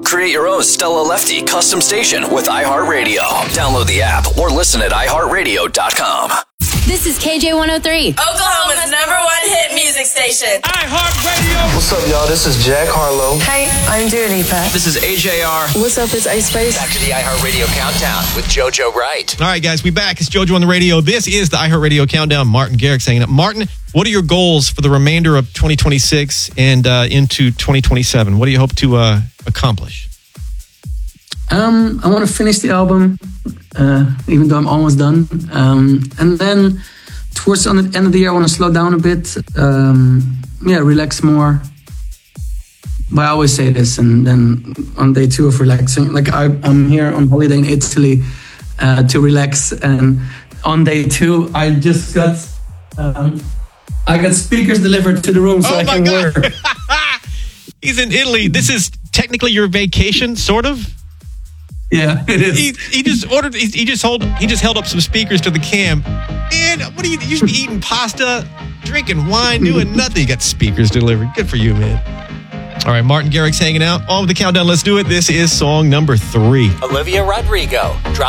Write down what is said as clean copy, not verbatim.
Create your own Stella Lefty custom station with iHeartRadio. Download the app or listen at iHeartRadio.com. This is KJ103. Oklahoma's #1 hit music station. iHeartRadio. What's up, y'all? This is Jack Harlow. Hey, I'm Dua Lipa. This is AJR. What's up? It's Ice Spice. Back to the iHeartRadio Countdown with JoJo Wright. All right, guys, we back. It's JoJo on the radio. This is the iHeartRadio Countdown. Martin Garrix hanging up. Martin, what are your goals for the remainder of 2026 and into 2027? What do you hope to accomplish? I want to finish the album, even though I'm almost done. And then towards the end of the year, I want to slow down a bit. Relax more. But I always say this, and then on day 2 of relaxing, like I'm here on holiday in Italy to relax, and on day 2, I just got I got speakers delivered to the room so I can work. He's in Italy. This is technically your vacation, sort of. Yeah, it is. He just ordered. He just held up some speakers to the cam. And what do you should be eating pasta, drinking wine, doing nothing. You got speakers delivered. Good for you, man. All right, Martin Garrix hanging out. On with the countdown. Let's do it. This is song number 3. Olivia Rodrigo.